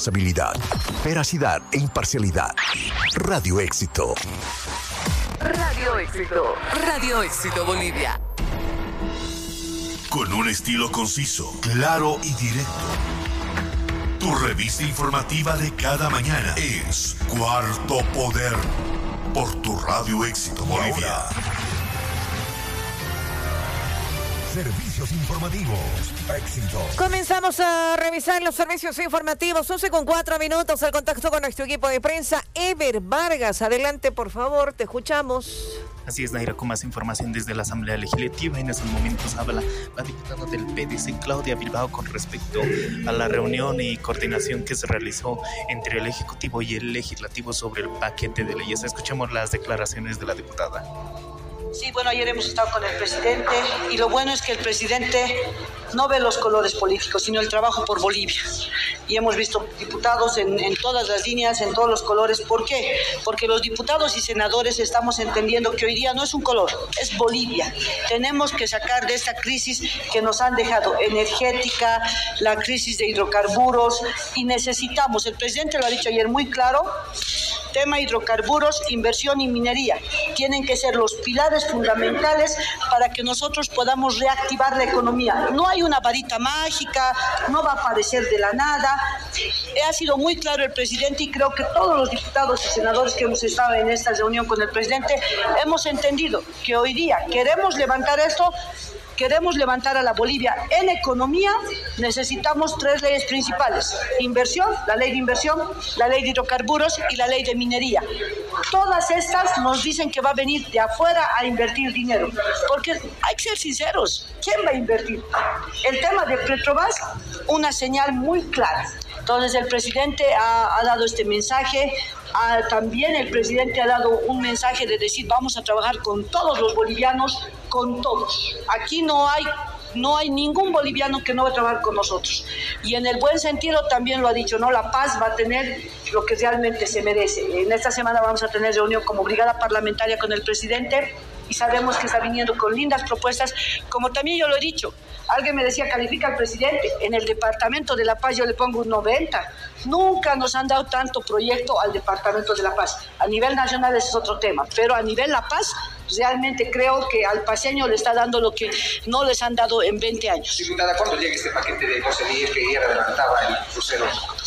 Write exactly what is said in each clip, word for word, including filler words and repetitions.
Habilidad, veracidad e imparcialidad. Radio Éxito. Radio Éxito. Radio Éxito Bolivia. Con un estilo conciso, claro y directo. Tu revista informativa de cada mañana es Cuarto Poder. Por tu Radio Éxito Bolivia. Servicios informativos. Éxito. Comenzamos a revisar los servicios informativos. once con cuatro minutos. El contacto con nuestro equipo de prensa. Ever Vargas, adelante, por favor. Te escuchamos. Así es, Naira, con más información desde la Asamblea Legislativa. En esos momentos habla la diputada del P D C, Claudia Bilbao, con respecto a la reunión y coordinación que se realizó entre el Ejecutivo y el Legislativo sobre el paquete de leyes. Escuchemos las declaraciones de la diputada. Sí, bueno, ayer hemos estado con el presidente y lo bueno es que el presidente no ve los colores políticos, sino el trabajo por Bolivia. Y hemos visto diputados en, en todas las líneas, en todos los colores. ¿Por qué? Porque los diputados y senadores estamos entendiendo que hoy día no es un color, es Bolivia. Tenemos que sacar de esta crisis que nos han dejado energética, la crisis de hidrocarburos, y necesitamos, el presidente lo ha dicho ayer muy claro, tema hidrocarburos, inversión y minería. Tienen que ser los pilares fundamentales para que nosotros podamos reactivar la economía. No hay una varita mágica, no va a aparecer de la nada. Ha sido muy claro el presidente y creo que todos los diputados y senadores que hemos estado en esta reunión con el presidente hemos entendido que hoy día queremos levantar esto. Queremos levantar a la Bolivia en economía, necesitamos tres leyes principales: inversión, la ley de inversión, la ley de hidrocarburos y la ley de minería. Todas estas nos dicen que va a venir de afuera a invertir dinero, porque hay que ser sinceros, ¿quién va a invertir? El tema de Petrobras, una señal muy clara. Entonces el presidente ha, ha dado este mensaje. Ah, también el presidente ha dado un mensaje de decir vamos a trabajar con todos los bolivianos, con todos. Aquí no hay, no hay ningún boliviano que no va a trabajar con nosotros. Y en el buen sentido también lo ha dicho, ¿no? La Paz va a tener lo que realmente se merece. En esta semana vamos a tener reunión como brigada parlamentaria con el presidente y sabemos que está viniendo con lindas propuestas, como también yo lo he dicho. Alguien me decía, califica al presidente. En el Departamento de La Paz yo le pongo un noventa. Nunca nos han dado tanto proyecto al Departamento de La Paz. A nivel nacional ese es otro tema, pero a nivel La Paz realmente creo que al paseño le está dando lo que no les han dado en veinte años. Diputada, ¿cuándo llega este paquete de doce días que ayer adelantaba el crucero?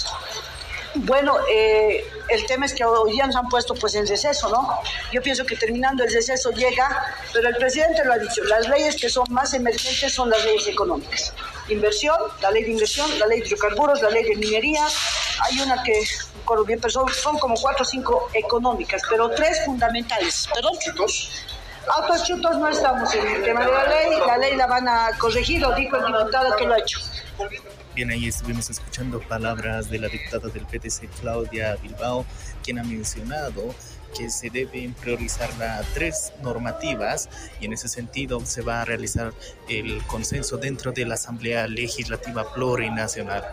Bueno, eh, el tema es que hoy día nos han puesto pues en receso, ¿no? Yo pienso que terminando el receso llega, pero el presidente lo ha dicho, las leyes que son más emergentes son las leyes económicas. Inversión, la ley de inversión, la ley de hidrocarburos, la ley de minería, hay una que, con bien, pero son, son como cuatro o cinco económicas, pero tres fundamentales. ¿Perdón? ¿Chutos? Autos chutos no estamos en el tema de la ley, la ley la van a corregir, lo dijo el diputado que lo ha hecho. Bien, ahí estuvimos escuchando palabras de la diputada del P D C, Claudia Bilbao, quien ha mencionado que se deben priorizar las tres normativas y en ese sentido se va a realizar el consenso dentro de la Asamblea Legislativa Plurinacional.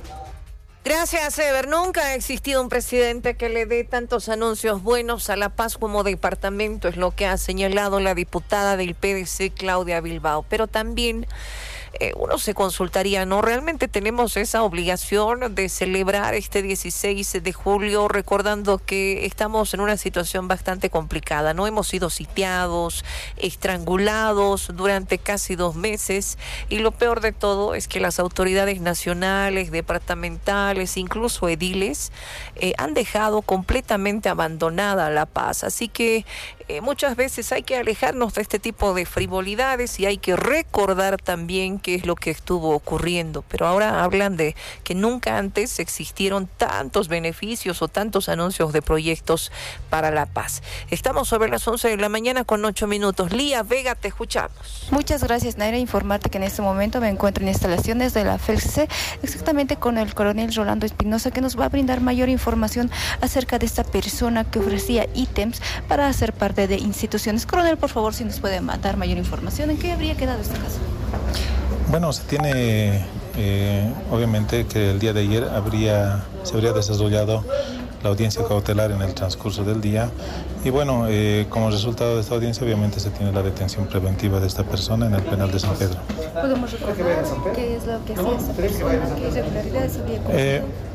Gracias, Ever. Nunca ha existido un presidente que le dé tantos anuncios buenos a La Paz como departamento, es lo que ha señalado la diputada del P D C, Claudia Bilbao. Pero también eh, uno se consultaría, ¿no? ¿Realmente tenemos esa obligación de celebrar este dieciséis de julio recordando que estamos en una situación bastante complicada, ¿no? Hemos sido sitiados, estrangulados durante casi dos meses y lo peor de todo es que las autoridades nacionales, departamentales, incluso ediles, eh, han dejado completamente abandonada La Paz. Así que eh, muchas veces hay que alejarnos de este tipo de frivolidades y hay que recordar también qué es lo que estuvo ocurriendo. Pero ahora hablan de que nunca antes existieron tantos beneficios o tantos anuncios de proyectos para La Paz. Estamos sobre las once de la mañana con ocho minutos. Lía Vega, te escuchamos. Muchas gracias, Naira. Informarte que en este momento me encuentro en instalaciones de la F E L C, exactamente con el coronel Rolando Espinosa, que nos va a brindar mayor información acerca de esta persona que ofrecía ítems para hacer parte de instituciones. Coronel, por favor, si nos puede dar mayor información, ¿en qué habría quedado este caso? Bueno, se tiene, eh, obviamente, que el día de ayer habría, se habría desarrollado la audiencia cautelar en el transcurso del día y bueno, eh, como resultado de esta audiencia obviamente se tiene la detención preventiva de esta persona en el penal de San Pedro. ¿Podemos recordar qué es lo que hacía esta persona? ¿Qué irregularidades había cometido? Eh,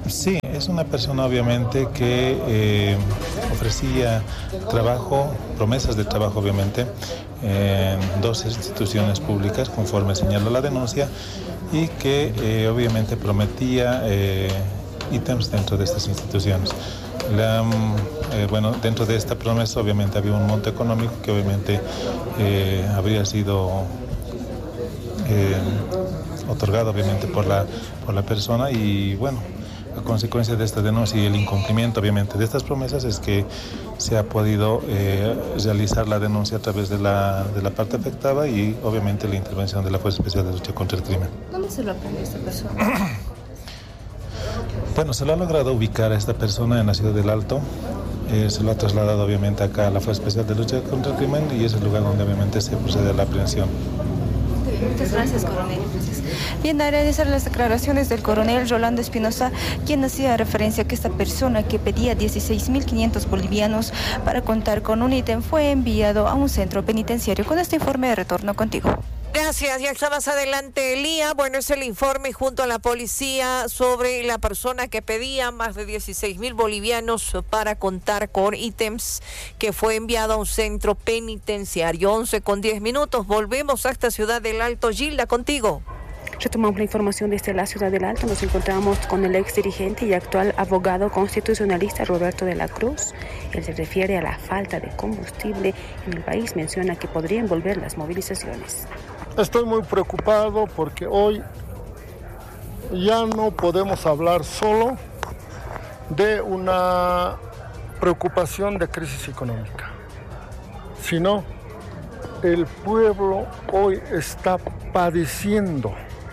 Sí, es una persona obviamente que eh, ofrecía trabajo, promesas de trabajo obviamente, en dos instituciones públicas conforme señala la denuncia y que eh, obviamente prometía eh, ítems dentro de estas instituciones. La, eh, bueno, dentro de esta promesa obviamente había un monto económico que obviamente eh, habría sido eh, otorgado obviamente por la, por la persona y bueno, a consecuencia de esta denuncia y el incumplimiento obviamente de estas promesas es que se ha podido eh, realizar la denuncia a través de la, de la parte afectada y obviamente la intervención de la Fuerza Especial de Lucha contra el Crimen. ¿Dónde se lo aprendió esta persona? Bueno, se lo ha logrado ubicar a esta persona en la ciudad del Alto, eh, se lo ha trasladado obviamente acá a la Fuerza Especial de Lucha contra el Crimen y es el lugar donde obviamente se procede a la aprehensión. Muchas gracias, coronel. Bien, a realizar las declaraciones del coronel Rolando Espinosa, quien hacía referencia a que esta persona que pedía dieciséis mil quinientos bolivianos para contar con un ítem fue enviado a un centro penitenciario. Con este informe de retorno contigo. Gracias, ya está más adelante Elía. Bueno, es el informe junto a la policía sobre la persona que pedía más de dieciséis mil bolivianos para contar con ítems que fue enviado a un centro penitenciario. once con diez minutos, volvemos a esta ciudad del Alto. Gilda, contigo. Retomamos la información desde la ciudad del Alto. Nos encontramos con el ex dirigente y actual abogado constitucionalista Roberto de la Cruz. Él se refiere a la falta de combustible en el país. Menciona que podrían volver las movilizaciones. Estoy muy preocupado porque hoy ya no podemos hablar solo de una preocupación de crisis económica, sino el pueblo hoy está padeciendo,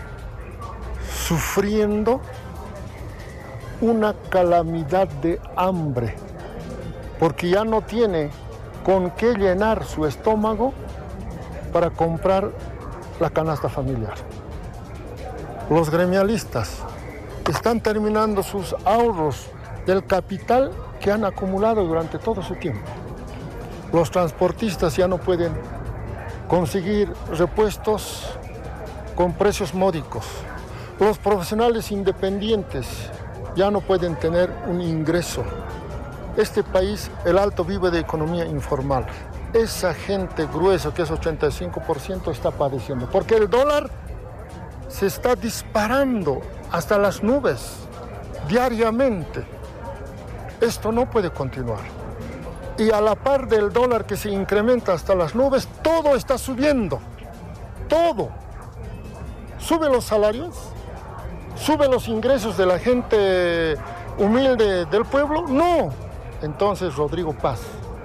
sufriendo una calamidad de hambre, porque ya no tiene con qué llenar su estómago para comprar la canasta familiar. Los gremialistas están terminando sus ahorros del capital que han acumulado durante todo su tiempo. Los transportistas ya no pueden conseguir repuestos con precios módicos. Los profesionales independientes ya no pueden tener un ingreso. Este país, el Alto, vive de economía informal. Esa gente gruesa, que es ochenta y cinco por ciento, está padeciendo. Porque el dólar se está disparando hasta las nubes diariamente. Esto no puede continuar. Y a la par del dólar que se incrementa hasta las nubes, todo está subiendo. Todo. ¿Sube los salarios? ¿Sube los ingresos de la gente humilde del pueblo? No. Entonces, Rodrigo Paz,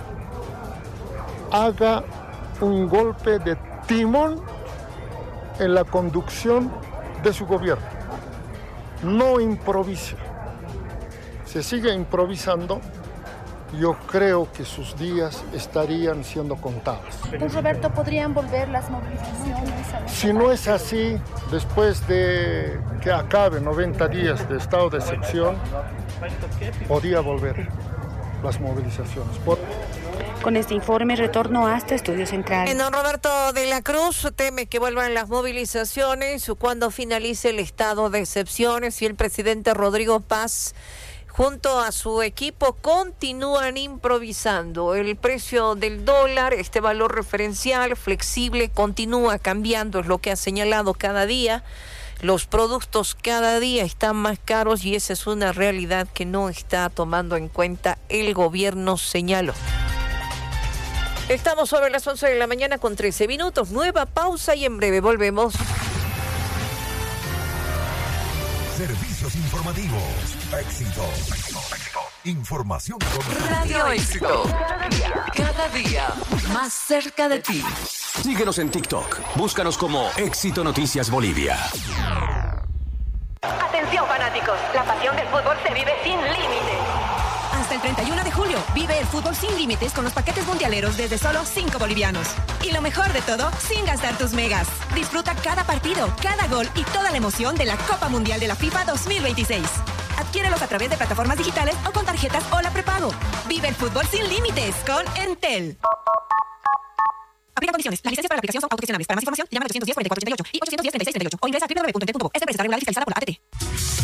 haga un golpe de timón en la conducción de su gobierno. No improvise. Si sigue improvisando, yo creo que sus días estarían siendo contados. Don Roberto, ¿podrían volver las movilizaciones? Si no es así, después de que acabe noventa días de estado de excepción, podría volver las movilizaciones. Por... Con este informe, retorno hasta Estudio Central. Don Roberto de la Cruz teme que vuelvan las movilizaciones cuando finalice el estado de excepciones y el presidente Rodrigo Paz junto a su equipo continúan improvisando. El precio del dólar, este valor referencial flexible, continúa cambiando, es lo que ha señalado cada día. Los productos cada día están más caros y esa es una realidad que no está tomando en cuenta el gobierno, señaló. Estamos sobre las once de la mañana con trece minutos. Nueva pausa y en breve volvemos. Servicios informativos. Éxito. Éxito, éxito. Información con Radio Éxito. Cada día, cada día más cerca de ti. Síguenos en TikTok. Búscanos como Éxito Noticias Bolivia. Atención, fanáticos. La pasión del fútbol se vive sin límites. Hasta el treinta y uno de julio, vive el fútbol sin límites con los paquetes mundialeros desde solo cinco bolivianos. Y lo mejor de todo, sin gastar tus megas. Disfruta cada partido, cada gol y toda la emoción de la Copa Mundial de la FIFA dos mil veintiséis. Adquiérelos a través de plataformas digitales o con tarjetas o la prepago. Vive el fútbol sin límites con Entel. Aplica condiciones. Las licencias para la aplicación son autogestionables. Para más información, llama al ochocientos diez, cuarenta y cuatro ochenta y ocho y ochocientos diez, treinta y seis treinta y ocho o ingresa a doble u doble u doble u punto ep. Esta empresa está regulada y fiscalizada por la A T T.